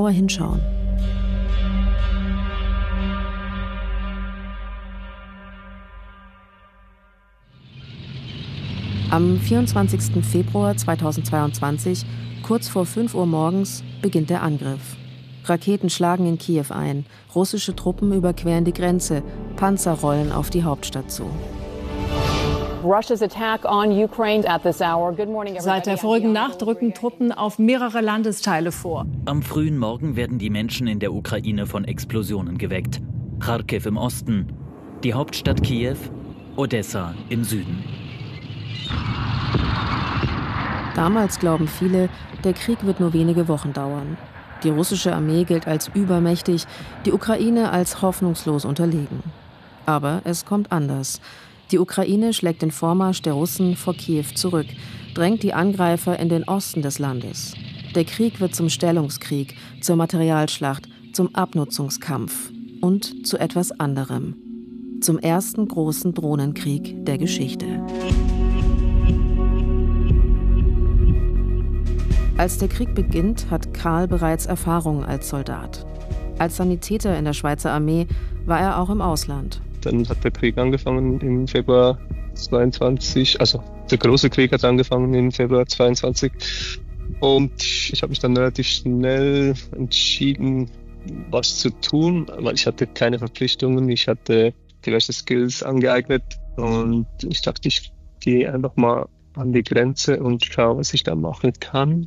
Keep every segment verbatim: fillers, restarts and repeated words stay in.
genauer hinschauen. Am vierundzwanzigsten Februar zweitausendzweiundzwanzig, kurz vor fünf Uhr morgens, beginnt der Angriff. Raketen schlagen in Kiew ein, russische Truppen überqueren die Grenze, Panzer rollen auf die Hauptstadt zu. Seit der vorigen Nacht rücken Truppen auf mehrere Landesteile vor. Am frühen Morgen werden die Menschen in der Ukraine von Explosionen geweckt. Charkiw im Osten, die Hauptstadt Kiew, Odessa im Süden. Damals glauben viele, der Krieg wird nur wenige Wochen dauern. Die russische Armee gilt als übermächtig, die Ukraine als hoffnungslos unterlegen. Aber es kommt anders. Die Ukraine schlägt den Vormarsch der Russen vor Kiew zurück, drängt die Angreifer in den Osten des Landes. Der Krieg wird zum Stellungskrieg, zur Materialschlacht, zum Abnutzungskampf und zu etwas anderem. Zum ersten großen Drohnenkrieg der Geschichte. Als der Krieg beginnt, hat Karl bereits Erfahrung als Soldat. Als Sanitäter in der Schweizer Armee war er auch im Ausland. Dann hat der Krieg angefangen im Februar zweiundzwanzig, also der große Krieg hat angefangen im Februar zweiundzwanzig. Und ich habe mich dann relativ schnell entschieden, was zu tun, weil ich hatte keine Verpflichtungen, ich hatte diverse Skills angeeignet und ich dachte, ich gehe einfach mal an die Grenze und schaue, was ich da machen kann.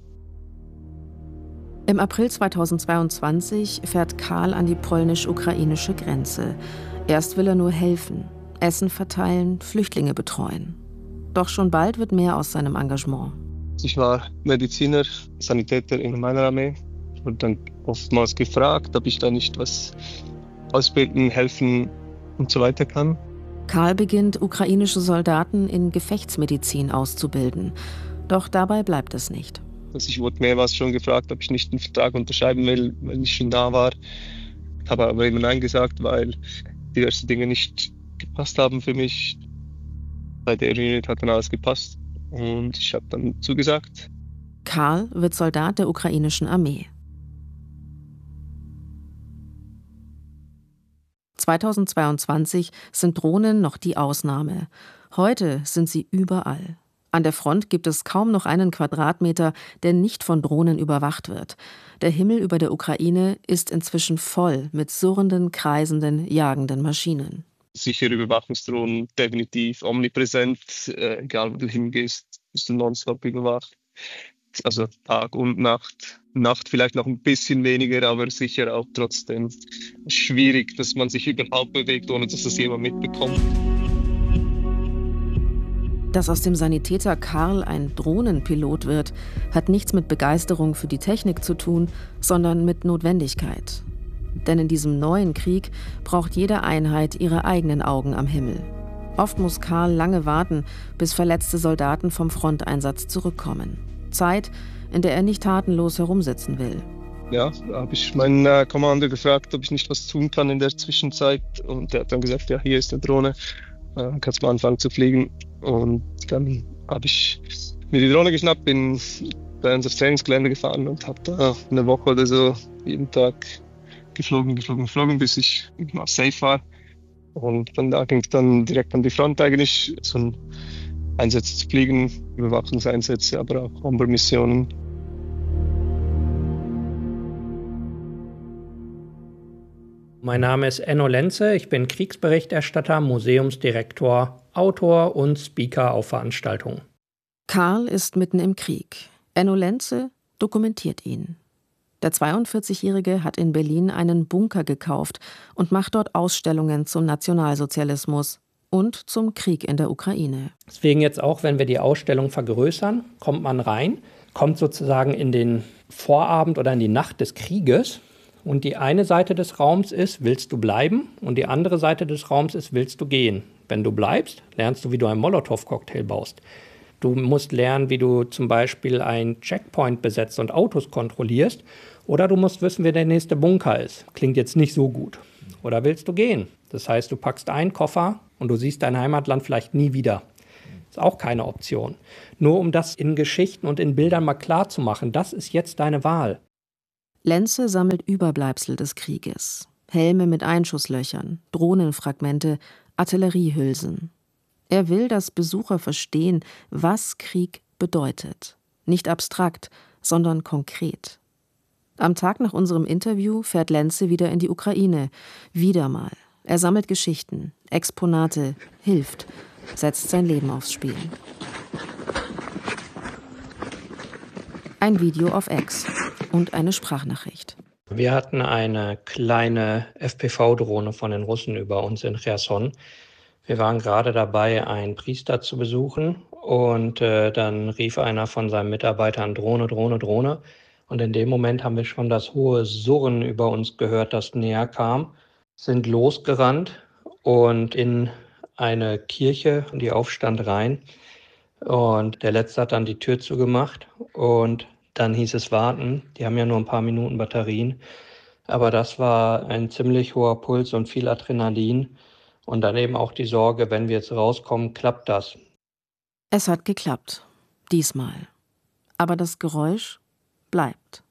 Im April zweitausendzweiundzwanzig fährt Karl an die polnisch-ukrainische Grenze. Erst will er nur helfen, Essen verteilen, Flüchtlinge betreuen. Doch schon bald wird mehr aus seinem Engagement. Ich war Mediziner, Sanitäter in meiner Armee und dann oftmals gefragt, ob ich da nicht was ausbilden, helfen und so weiter kann. Karl beginnt, ukrainische Soldaten in Gefechtsmedizin auszubilden. Doch dabei bleibt es nicht. Also ich wurde mehrmals schon gefragt, ob ich nicht einen Vertrag unterschreiben will, wenn ich schon da war. Ich habe aber immer Nein gesagt, weil diverse Dinge nicht gepasst haben für mich. Bei der Unit hat dann alles gepasst und ich habe dann zugesagt. Karl wird Soldat der ukrainischen Armee. zweitausendzweiundzwanzig sind Drohnen noch die Ausnahme. Heute sind sie überall. An der Front gibt es kaum noch einen Quadratmeter, der nicht von Drohnen überwacht wird. Der Himmel über der Ukraine ist inzwischen voll mit surrenden, kreisenden, jagenden Maschinen. Sichere Überwachungsdrohnen, definitiv omnipräsent. Äh, egal wo du hingehst, bist du nonstop überwacht. Also Tag und Nacht. Nacht vielleicht noch ein bisschen weniger, aber sicher auch trotzdem schwierig, dass man sich überhaupt bewegt, ohne dass das jemand mitbekommt. Dass aus dem Sanitäter Karl ein Drohnenpilot wird, hat nichts mit Begeisterung für die Technik zu tun, sondern mit Notwendigkeit. Denn in diesem neuen Krieg braucht jede Einheit ihre eigenen Augen am Himmel. Oft muss Karl lange warten, bis verletzte Soldaten vom Fronteinsatz zurückkommen. Zeit, in der er nicht tatenlos herumsitzen will. Ja, da habe ich meinen äh, Kommandeur gefragt, ob ich nicht was tun kann in der Zwischenzeit. Und der hat dann gesagt, ja, hier ist eine Drohne, äh, kannst mal anfangen zu fliegen. Und dann habe ich mir die Drohne geschnappt, bin bei uns aufs Trainingsgelände gefahren und habe da eine Woche oder so jeden Tag geflogen, geflogen, geflogen, bis ich mal safe war. Und von da ging es dann direkt an die Front eigentlich, so ein Einsätze zu fliegen, Überwachungseinsätze, aber auch Bombermissionen. Mein Name ist Enno Lenze, ich bin Kriegsberichterstatter, Museumsdirektor, Autor und Speaker auf Veranstaltungen. Karl ist mitten im Krieg. Enno Lenze dokumentiert ihn. Der zweiundvierzigjährige hat in Berlin einen Bunker gekauft und macht dort Ausstellungen zum Nationalsozialismus und zum Krieg in der Ukraine. Deswegen jetzt auch, wenn wir die Ausstellung vergrößern, kommt man rein, kommt sozusagen in den Vorabend oder in die Nacht des Krieges. Und die eine Seite des Raums ist, willst du bleiben? Und die andere Seite des Raums ist, willst du gehen? Wenn du bleibst, lernst du, wie du einen Molotow-Cocktail baust. Du musst lernen, wie du zum Beispiel einen Checkpoint besetzt und Autos kontrollierst. Oder du musst wissen, wer der nächste Bunker ist. Klingt jetzt nicht so gut. Oder willst du gehen? Das heißt, du packst einen Koffer und du siehst dein Heimatland vielleicht nie wieder. Ist auch keine Option. Nur um das in Geschichten und in Bildern mal klar zu machen, das ist jetzt deine Wahl. Lenze sammelt Überbleibsel des Krieges. Helme mit Einschusslöchern, Drohnenfragmente, Artilleriehülsen. Er will, dass Besucher verstehen, was Krieg bedeutet. Nicht abstrakt, sondern konkret. Am Tag nach unserem Interview fährt Lenze wieder in die Ukraine. Wieder mal. Er sammelt Geschichten, Exponate, hilft, setzt sein Leben aufs Spiel. Ein Video auf X und eine Sprachnachricht. Wir hatten eine kleine F P V-Drohne von den Russen über uns in Cherson. Wir waren gerade dabei, einen Priester zu besuchen und äh, dann rief einer von seinen Mitarbeitern Drohne, Drohne, Drohne. Und in dem Moment haben wir schon das hohe Surren über uns gehört, das näher kam, sind losgerannt und in eine Kirche, die aufstand, rein. Und der Letzte hat dann die Tür zugemacht und dann hieß es warten. Die haben ja nur ein paar Minuten Batterien. Aber das war ein ziemlich hoher Puls und viel Adrenalin. Und dann eben auch die Sorge, wenn wir jetzt rauskommen, klappt das. Es hat geklappt. Diesmal. Aber das Geräusch bleibt.